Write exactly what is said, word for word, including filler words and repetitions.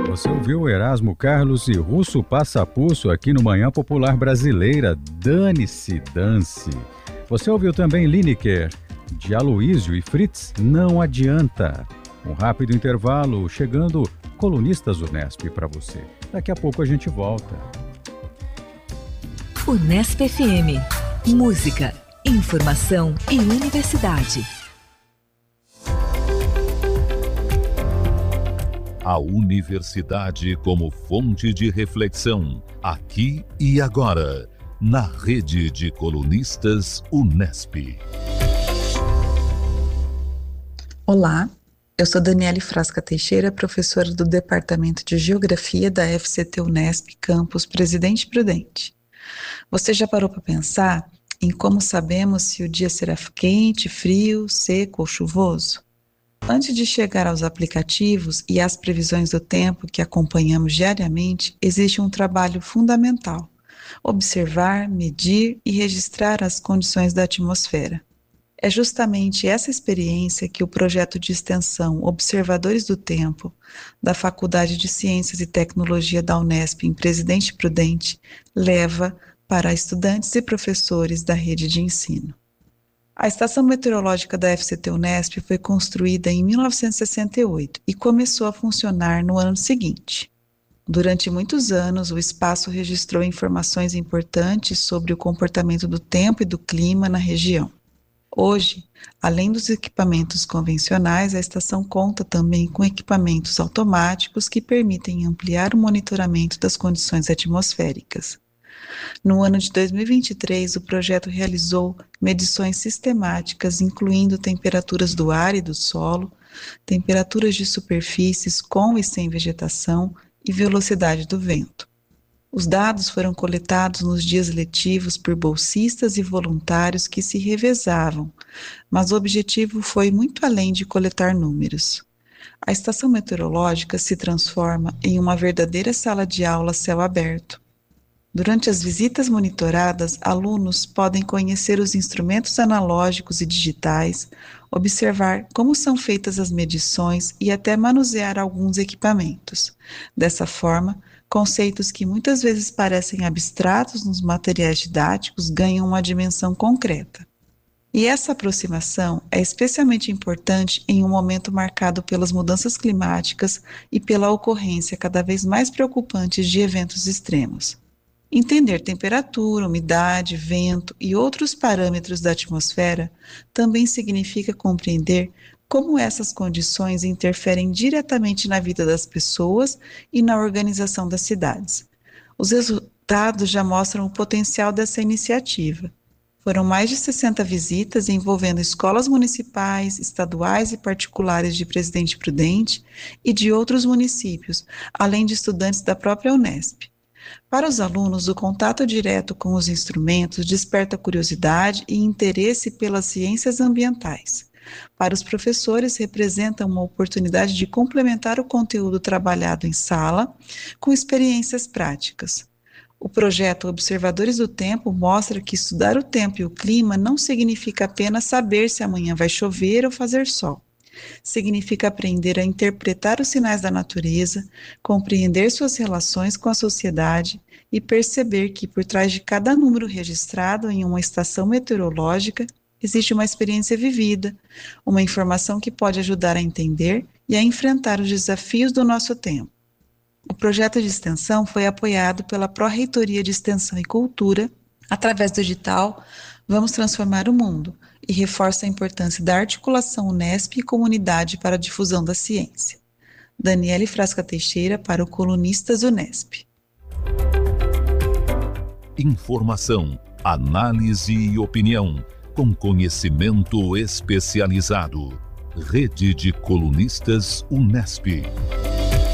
Você ouviu Erasmo Carlos e Russo Passapulso aqui no Manhã Popular Brasileira. Dane-se, dance. Você ouviu também Lineker, de Aloysio e Fritz, Não Adianta. Um rápido intervalo, chegando Colunistas Unesp para você. Daqui a pouco a gente volta. Unesp F M. Música, informação e universidade. A universidade como fonte de reflexão, aqui e agora, na rede de colunistas Unesp. Olá, eu sou Daniele Frasca Teixeira, professora do Departamento de Geografia da F C T Unesp, campus Presidente Prudente. Você já parou para pensar em como sabemos se o dia será quente, frio, seco ou chuvoso? Antes de chegar aos aplicativos e às previsões do tempo que acompanhamos diariamente, existe um trabalho fundamental: observar, medir e registrar as condições da atmosfera. É justamente essa experiência que o projeto de extensão Observadores do Tempo, da Faculdade de Ciências e Tecnologia da Unesp em Presidente Prudente, leva para estudantes e professores da rede de ensino. A Estação Meteorológica da F C T Unesp foi construída em mil novecentos e sessenta e oito e começou a funcionar no ano seguinte. Durante muitos anos, o espaço registrou informações importantes sobre o comportamento do tempo e do clima na região. Hoje, além dos equipamentos convencionais, a estação conta também com equipamentos automáticos que permitem ampliar o monitoramento das condições atmosféricas. No ano de dois mil e vinte e três, o projeto realizou medições sistemáticas, incluindo temperaturas do ar e do solo, temperaturas de superfícies com e sem vegetação e velocidade do vento. Os dados foram coletados nos dias letivos por bolsistas e voluntários que se revezavam, mas o objetivo foi muito além de coletar números. A estação meteorológica se transforma em uma verdadeira sala de aula a céu aberto. Durante as visitas monitoradas, alunos podem conhecer os instrumentos analógicos e digitais, observar como são feitas as medições e até manusear alguns equipamentos. Dessa forma, conceitos que muitas vezes parecem abstratos nos materiais didáticos ganham uma dimensão concreta. E essa aproximação é especialmente importante em um momento marcado pelas mudanças climáticas e pela ocorrência cada vez mais preocupante de eventos extremos. Entender temperatura, umidade, vento e outros parâmetros da atmosfera também significa compreender como essas condições interferem diretamente na vida das pessoas e na organização das cidades. Os resultados já mostram o potencial dessa iniciativa. Foram mais de sessenta visitas envolvendo escolas municipais, estaduais e particulares de Presidente Prudente e de outros municípios, além de estudantes da própria Unesp. Para os alunos, o contato direto com os instrumentos desperta curiosidade e interesse pelas ciências ambientais. Para os professores, representa uma oportunidade de complementar o conteúdo trabalhado em sala com experiências práticas. O projeto Observadores do Tempo mostra que estudar o tempo e o clima não significa apenas saber se amanhã vai chover ou fazer sol. Significa aprender a interpretar os sinais da natureza, compreender suas relações com a sociedade e perceber que por trás de cada número registrado em uma estação meteorológica existe uma experiência vivida, uma informação que pode ajudar a entender e a enfrentar os desafios do nosso tempo. O projeto de extensão foi apoiado pela Pró-Reitoria de Extensão e Cultura, através do edital Vamos Transformar o Mundo, e reforça a importância da articulação Unesp e comunidade para a difusão da ciência. Daniele Frasca Teixeira para o Colunistas Unesp. Informação, análise e opinião, com conhecimento especializado. Rede de Colunistas Unesp.